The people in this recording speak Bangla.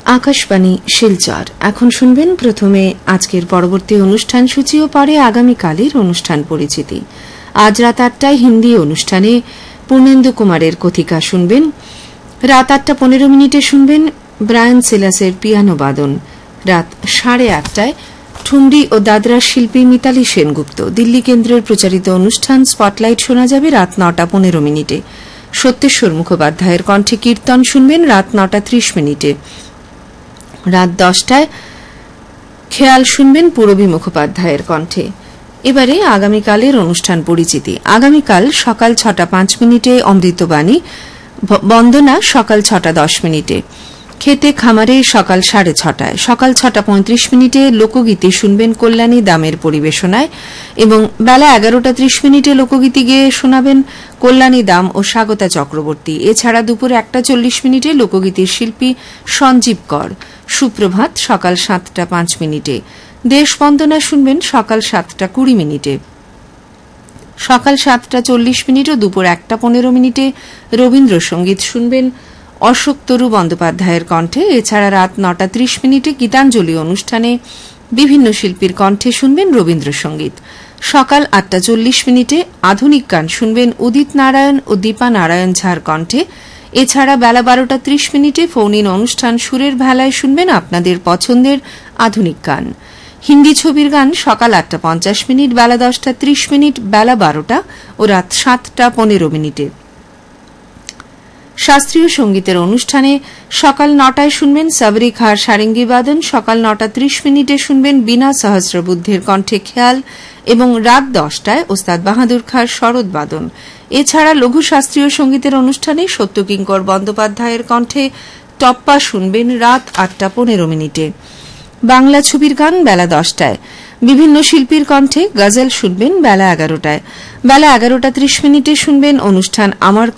আকাশবাণী শিলচর। এখন শুনবেন প্রথমে আজকের পরবর্তী অনুষ্ঠান সূচি ও পরে আগামীকালের অনুষ্ঠান পরিচিতি। আজ রাত ৮টায় হিন্দি অনুষ্ঠানে পূর্ণেন্দু কুমারের কথিকা শুনবেন। রাত ৮:১৫ শুনবেন ব্রায়ান সিলাসের পিয়ানো বাদন। রাত ৮:৩০ ঠুমরি ও দাদরার শিল্পী মিতালি সেনগুপ্ত। দিল্লি কেন্দ্রের প্রচারিত অনুষ্ঠান স্পটলাইট শোনা যাবে রাত ৯:১৫। সত্যেশ্বর মুখোপাধ্যায়ের কণ্ঠে কীর্তন শুনবেন রাত ৯:৩০। রাত ১০টায় খেয়াল শুনবেন পূরবী মুখোপাধ্যায়ের কণ্ঠে। এবারে আগামীকালের অনুষ্ঠান পরিচিতি। আগামীকাল সকাল ৬:০৫ অমৃতবাণী, বন্দনা সকাল ৬:১০। খেতে খামারে সকাল ৬:৩০। সকাল ৬:৩৫ লোকগীতি শুনবেন কল্যাণী দামের পরিবেশনায় এবং বেলা ১১:৩০ লোকগীতি গেয়ে শোনাবেন কল্যাণী দাম ও স্বাগতা চক্রবর্তী। এছাড়া দুপুর ১:৪০ লোকগীতির শিল্পী সঞ্জীব কর। সুপ্রভাত সকাল ৭:০৫। দেশবন্দনা শুনবেন সকাল ৭:২০। সকাল ৭:৪০ ও দুপুর ১:১৫ রবীন্দ্রসঙ্গীত শুনবেন অশোক তরু বন্দ্যোপাধ্যায়ের কণ্ঠে। এছাড়া রাত ৯:৩০ গীতাঞ্জলি অনুষ্ঠানে বিভিন্ন শিল্পীর কণ্ঠে শুনবেন রবীন্দ্রসঙ্গীত। সকাল ৮:৪০ আধুনিক গান শুনবেন উদিত নারায়ণ ও দীপা নারায়ণ ঝার কণ্ঠে। এছাড়া বেলা ১২:৩০ ফোন ইন অনুষ্ঠান সুরের ভেলায় শুনবেন আপনাদের পছন্দের আধুনিক গান। হিন্দি ছবির গান সকাল ৮:৫০, বেলা ১০:৩০, বেলা ১২টা ও রাত ৭:১৫। শাস্ত্রীয় সঙ্গীতের অনুষ্ঠানে সকাল ৯টায় শুনবেন সাবরি খাঁর সারেঙ্গি বাদন। সকাল ৯:৩০ শুনবেন বীণা সহস্রবুদ্ধের কণ্ঠে খেয়াল এবং রাত ১০টায় ওস্তাদ বাহাদুর খাঁর শরৎ বাদন। এছাড়া লঘু শাস্ত্রীয় সঙ্গীতের অনুষ্ঠানে সত্যকিঙ্কর বন্দ্যোপাধ্যায়ের কণ্ঠে টপ্পা শুনবেন রাত ৮:১৫। বাংলা ছবির গান বেলা ১০টায়। বিভিন্ন শিল্পীর কণ্ঠে গজল শুনবেন বেলা ১১টায়। বেলা ১১:৩০ শুনবেন অনুষ্ঠান আমার